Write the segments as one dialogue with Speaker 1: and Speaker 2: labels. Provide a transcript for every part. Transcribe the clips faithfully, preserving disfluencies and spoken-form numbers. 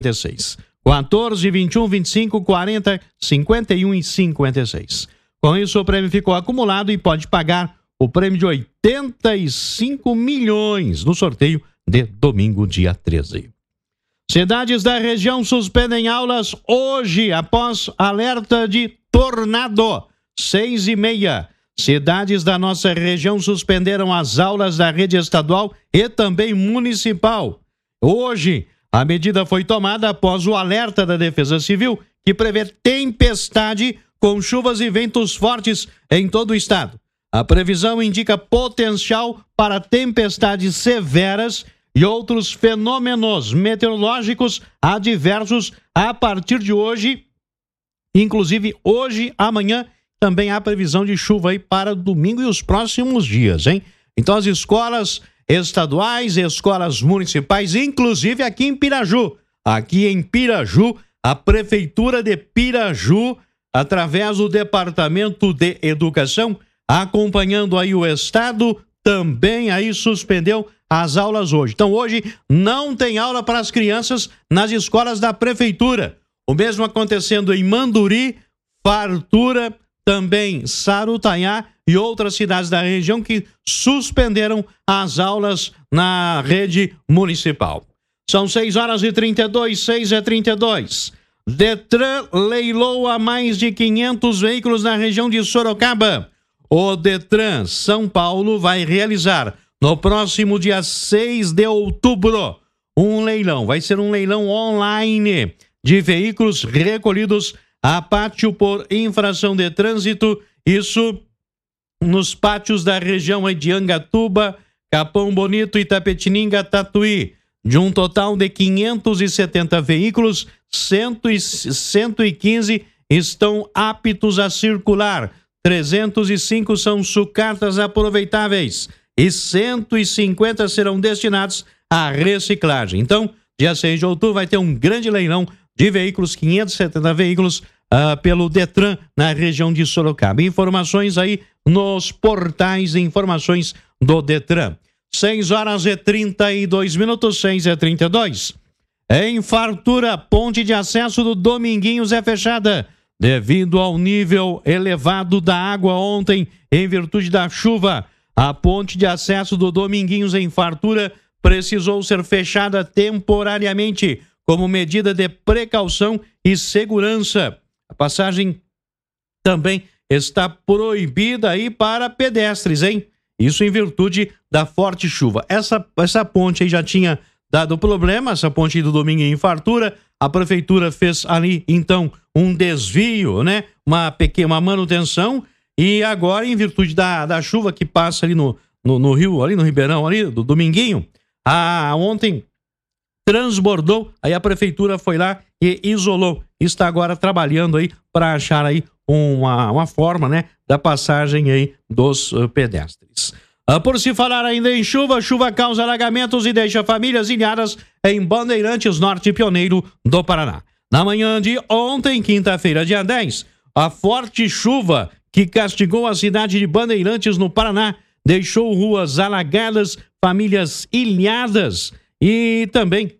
Speaker 1: seis. quatorze, vinte e um, vinte e cinco, quarenta, cinquenta e um e cinquenta e seis. Com isso, o prêmio ficou acumulado e pode pagar o prêmio de oitenta e cinco milhões no sorteio de domingo, dia treze. Cidades da região suspendem aulas hoje após alerta de tornado. Seis e meia. Cidades da nossa região suspenderam as aulas da rede estadual e também municipal. Hoje, a medida foi tomada após o alerta da Defesa Civil, que prevê tempestade com chuvas e ventos fortes em todo o estado. A previsão indica potencial para tempestades severas e outros fenômenos meteorológicos adversos a partir de hoje, inclusive hoje, amanhã, também há previsão de chuva aí para domingo e os próximos dias, hein? Então as escolas estaduais, escolas municipais, inclusive aqui em Piraju, aqui em Piraju, a Prefeitura de Piraju, através do Departamento de Educação, acompanhando aí o Estado, também aí suspendeu as aulas hoje. Então hoje não tem aula para as crianças nas escolas da Prefeitura. O mesmo acontecendo em Manduri, Fartura, também Sarutaiá e outras cidades da região que suspenderam as aulas na rede municipal. São seis horas e trinta e dois, seis e trinta e dois. Detran leiloa mais de quinhentos veículos na região de Sorocaba. O Detran São Paulo vai realizar no próximo dia seis de outubro um leilão. Vai ser um leilão online de veículos recolhidos a pátio por infração de trânsito. Isso nos pátios da região de Angatuba, Capão Bonito, Itapetininga, Tatuí. De um total de quinhentos e setenta veículos, cento e quinze estão aptos a circular. trezentos e cinco são sucatas aproveitáveis e cento e cinquenta serão destinados à reciclagem. Então, dia seis de outubro vai ter um grande leilão de veículos, quinhentos e setenta veículos uh, pelo Detran na região de Sorocaba. Informações aí nos portais de informações do Detran. seis horas e trinta e dois minutos, seis e trinta e dois. Em Fartura, ponte de acesso do Dominguinhos é fechada devido ao nível elevado da água ontem em virtude da chuva. A ponte de acesso do Dominguinhos em Fartura precisou ser fechada temporariamente como medida de precaução e segurança. A passagem também está proibida aí para pedestres, hein? Isso em virtude da forte chuva. Essa, essa ponte aí já tinha dado problema, essa ponte do Dominguinho em Fartura. A prefeitura fez ali, então, um desvio, né? Uma pequena uma manutenção. E agora, em virtude da, da chuva que passa ali no, no, no rio, ali no Ribeirão, ali do Dominguinho, a, ontem transbordou, aí a prefeitura foi lá e isolou. Está agora trabalhando aí para achar aí uma, uma forma, né, da passagem aí dos uh, pedestres. Uh, por se falar ainda em chuva, chuva causa alagamentos e deixa famílias ilhadas em Bandeirantes, Norte Pioneiro do Paraná. Na manhã de ontem, quinta-feira, dia dez, a forte chuva que castigou a cidade de Bandeirantes, no Paraná, deixou ruas alagadas, famílias ilhadas e também,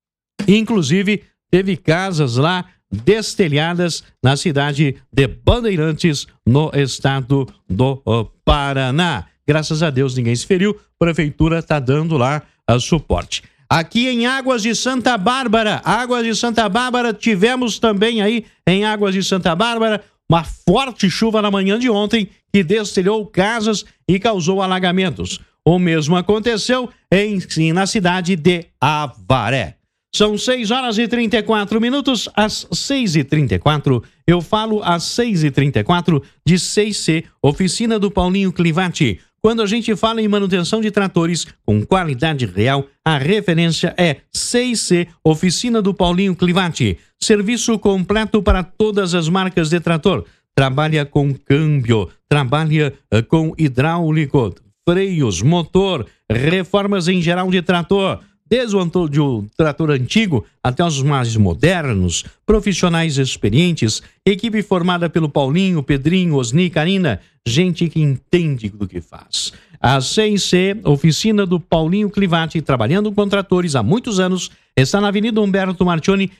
Speaker 1: inclusive, teve casas lá destelhadas na cidade de Bandeirantes, no estado do Paraná. Graças a Deus ninguém se feriu, a prefeitura está dando lá a suporte. Aqui em Águas de Santa Bárbara, Águas de Santa Bárbara, tivemos também aí em Águas de Santa Bárbara uma forte chuva na manhã de ontem que destelhou casas e causou alagamentos. O mesmo aconteceu em, na cidade de Avaré. São seis horas e trinta e quatro minutos, às seis e trinta e quatro. Eu falo às seis e trinta e quatro de seis C, oficina do Paulinho Clivati. Quando a gente fala em manutenção de tratores com qualidade real, a referência é seis C, oficina do Paulinho Clivati. Serviço completo para todas as marcas de trator. Trabalha com câmbio, trabalha uh, com hidráulico, freios, motor, reformas em geral de trator. Desde o de um trator antigo até os mais modernos, profissionais experientes, equipe formada pelo Paulinho, Pedrinho, Osni, Karina, gente que entende do que faz. A seis C, oficina do Paulinho Clivati, trabalhando com tratores há muitos anos, está na Avenida Humberto Martioni,